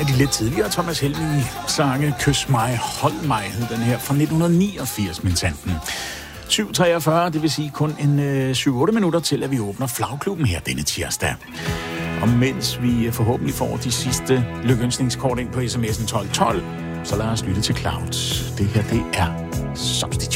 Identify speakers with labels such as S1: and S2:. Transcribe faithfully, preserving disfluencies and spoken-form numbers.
S1: af de lidt tidligere Thomas Helmig sange. Kys mig, hold mig, hed den her fra nitten niogfirs, min sanden. syv treogfyrre, det vil sige kun en øh, syv otte minutter til, at vi åbner Flagklubben her denne tirsdag. Og mens vi forhåbentlig får de sidste lykønsningskort ind på sms'en tolv tolv, så lad os lytte til Clouds. Det her, det er Substitute.